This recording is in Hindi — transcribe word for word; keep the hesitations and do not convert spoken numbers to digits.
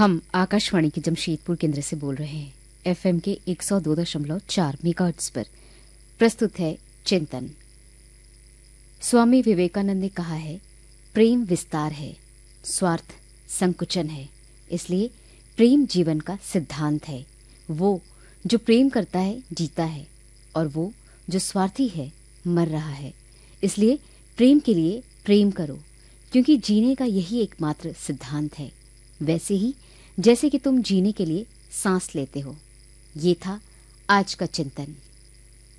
हम आकाशवाणी के जमशेदपुर केंद्र से बोल रहे हैं। एफएम के एक सौ दो दशमलव चार मेगाहर्ट्ज पर प्रस्तुत है चिंतन। स्वामी विवेकानंद ने कहा है, प्रेम विस्तार है, स्वार्थ संकुचन है। इसलिए प्रेम जीवन का सिद्धांत है। वो जो प्रेम करता है जीता है, और वो जो स्वार्थी है मर रहा है। इसलिए प्रेम के लिए प्रेम करो, क्योंकि जीने का यही एकमात्र सिद्धांत है, वैसे ही जैसे कि तुम जीने के लिए सांस लेते हो। ये था आज का चिंतन।